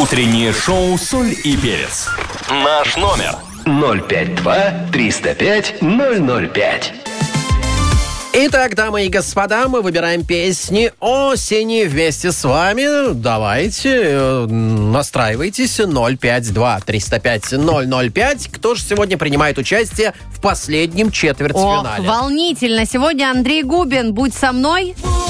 Утреннее шоу «Соль и перец». Наш номер 052-305-005. Итак, дамы и господа, мы выбираем песни осени вместе с вами. Давайте, настраивайтесь. 052-305-005. Кто же сегодня принимает участие в последнем четвертьфинале? Волнительно. Сегодня Андрей Губин. «Будь со мной».